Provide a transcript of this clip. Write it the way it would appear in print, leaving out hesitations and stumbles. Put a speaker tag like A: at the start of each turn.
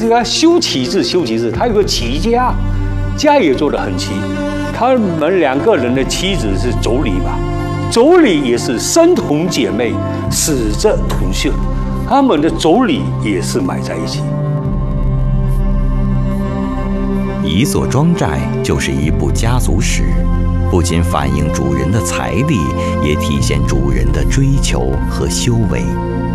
A: 这个修齐字，他有个齐家，家也做得很齐。他们2个人的妻子是妯娌吧，妯娌也是生同姐妹，死者同穴，他们的妯娌也是埋在一起。
B: 一座庄寨就是一部家族史，不仅反映主人的财力，也体现主人的追求和修为。